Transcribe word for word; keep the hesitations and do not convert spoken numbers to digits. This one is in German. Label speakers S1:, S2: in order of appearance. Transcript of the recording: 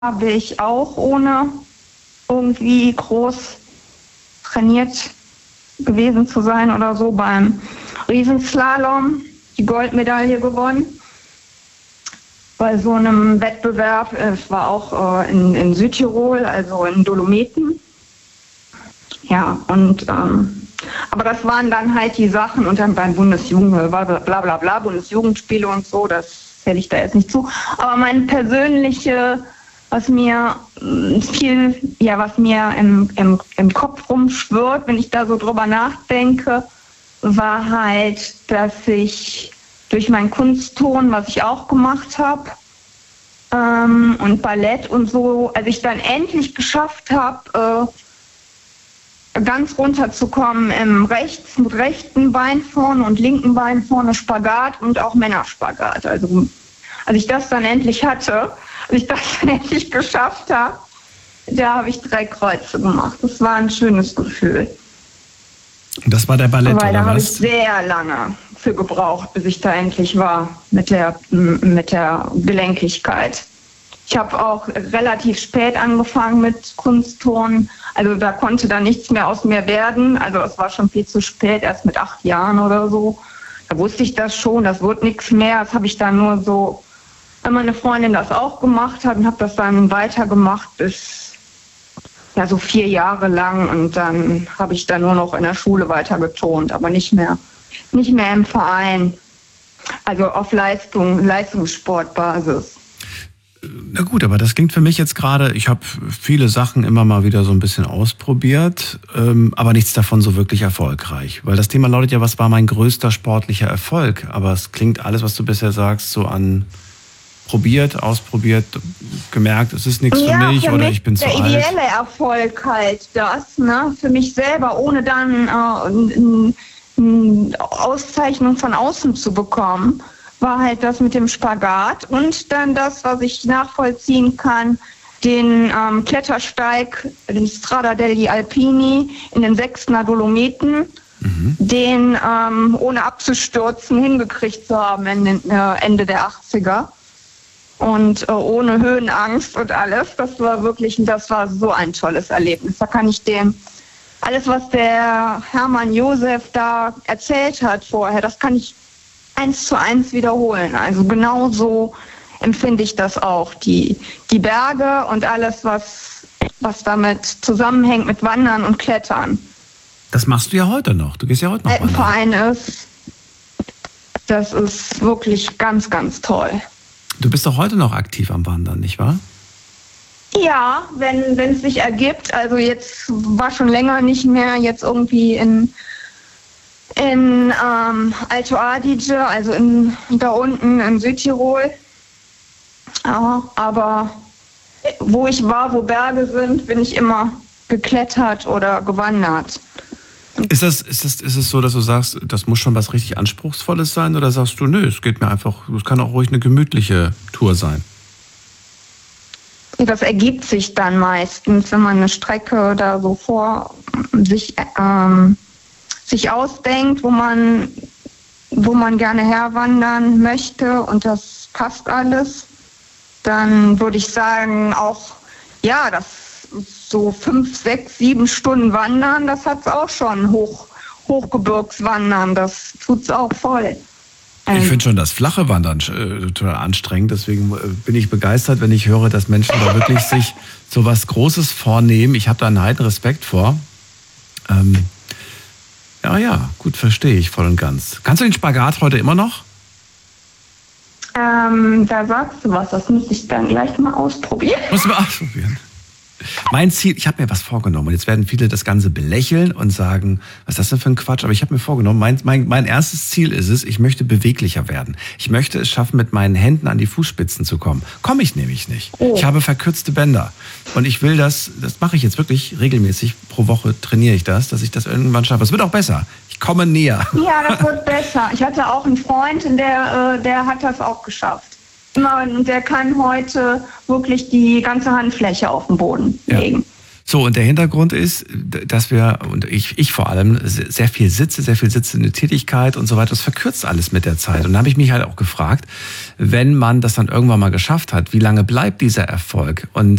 S1: habe ich auch ohne irgendwie groß trainiert gewesen zu sein oder so beim Riesenslalom die Goldmedaille gewonnen. Bei so einem Wettbewerb, es war auch äh, in, in Südtirol, also in Dolomiten. Ja, und ähm, aber das waren dann halt die Sachen und dann beim Bundesjugend, bla bla bla, bla Bundesjugendspiele und so, das zähle ich da jetzt nicht zu. Aber mein persönliche, was mir viel, ja, was mir im, im, im Kopf rumschwirrt, wenn ich da so drüber nachdenke, war halt, dass ich durch meinen Kunstton, was ich auch gemacht habe, ähm, und Ballett und so, als ich dann endlich geschafft habe, äh, ganz runterzukommen im rechts, mit rechten Bein vorne und linken Bein vorne Spagat und auch Männerspagat. Also als ich das dann endlich hatte, als ich das dann endlich geschafft habe, da habe ich drei Kreuze gemacht. Das war ein schönes Gefühl.
S2: Das war der Ballett,
S1: Weil
S2: oder
S1: da habe ich
S2: was?
S1: sehr lange für gebraucht, bis ich da endlich war mit der, mit der Gelenkigkeit. Ich habe auch relativ spät angefangen mit Kunstturnen. Also da konnte da nichts mehr aus mir werden. Also es war schon viel zu spät, erst mit acht Jahren oder so. Da wusste ich das schon, das wird nichts mehr. Das habe ich dann nur so, wenn meine Freundin das auch gemacht hat, und habe das dann weitergemacht bis ja so vier Jahre lang. Und dann habe ich dann nur noch in der Schule weiter geturnt, aber nicht mehr, nicht mehr im Verein. Also auf Leistung, Leistungssportbasis.
S2: Na gut, aber das klingt für mich jetzt gerade, ich habe viele Sachen immer mal wieder so ein bisschen ausprobiert, ähm, aber nichts davon so wirklich erfolgreich. Weil das Thema lautet ja, was war mein größter sportlicher Erfolg? Aber es klingt alles, was du bisher sagst, so an probiert, ausprobiert, gemerkt, es ist nichts
S1: ja,
S2: für mich
S1: für
S2: oder
S1: mich
S2: ich bin zu
S1: der
S2: alt.
S1: Der ideelle Erfolg halt das, ne, für mich selber, ohne dann äh, eine Auszeichnung von außen zu bekommen, war halt das mit dem Spagat und dann das, was ich nachvollziehen kann, den ähm, Klettersteig, den Strada degli Alpini in den Sechstner Dolomiten, mhm. den ähm, ohne abzustürzen hingekriegt zu haben Ende, äh, Ende der achtziger. Und äh, ohne Höhenangst und alles, das war wirklich, das war so ein tolles Erlebnis. Da kann ich dem, alles was der Hermann Josef da erzählt hat vorher, das kann ich eins zu eins wiederholen. Also genau so empfinde ich das auch. Die, die Berge und alles, was, was damit zusammenhängt mit Wandern und Klettern.
S2: Das machst du ja heute noch. Du gehst ja heute noch wandern.
S1: Verein ist, das ist wirklich ganz, ganz toll.
S2: Du bist doch heute noch aktiv am Wandern, nicht wahr?
S1: Ja, wenn wenn es sich ergibt. Also jetzt war schon länger nicht mehr jetzt irgendwie in in ähm, Alto Adige, also in, da unten in Südtirol. Ja, aber wo ich war, wo Berge sind, bin ich immer geklettert oder gewandert.
S2: Ist das, ist das, ist es so, dass du sagst, das muss schon was richtig Anspruchsvolles sein, oder sagst du, nö, es geht mir einfach, es kann auch ruhig eine gemütliche Tour sein?
S1: Das ergibt sich dann meistens, wenn man eine Strecke da so vor sich ähm, sich ausdenkt, wo man, wo man gerne herwandern möchte und das passt alles, dann würde ich sagen, auch, ja, das so fünf, sechs, sieben Stunden wandern, das hat's auch schon, Hoch, Hochgebirgswandern, das tut's auch voll.
S2: Ich finde schon das flache Wandern äh, total anstrengend, deswegen äh, bin ich begeistert, wenn ich höre, dass Menschen da wirklich sich so was Großes vornehmen. Ich habe da einen heiden Respekt vor. Ähm, Ja, ja, gut, verstehe ich voll und ganz. Kannst du den Spagat heute immer noch?
S1: Ähm, da sagst du was, das müsste ich dann gleich mal ausprobieren.
S2: Muss man ausprobieren. Mein Ziel, ich habe mir was vorgenommen und jetzt werden viele das Ganze belächeln und sagen, was ist das denn für ein Quatsch? Aber ich habe mir vorgenommen, mein, mein, mein erstes Ziel ist es, ich möchte beweglicher werden. Ich möchte es schaffen, mit meinen Händen an die Fußspitzen zu kommen. Komme ich nämlich nicht. Oh. Ich habe verkürzte Bänder und ich will das, das mache ich jetzt wirklich regelmäßig, pro Woche trainiere ich das, dass ich das irgendwann schaffe. Es wird auch besser. Ich komme näher.
S1: Ja, das wird besser. Ich hatte auch einen Freund, der, der hat das auch geschafft. Und der kann heute wirklich die ganze Handfläche auf den Boden legen.
S2: Ja. So, und der Hintergrund ist, dass wir, und ich, ich vor allem, sehr viel sitze, sehr viel sitzende Tätigkeit und so weiter. Das verkürzt alles mit der Zeit. Und da habe ich mich halt auch gefragt, wenn man das dann irgendwann mal geschafft hat, wie lange bleibt dieser Erfolg? Und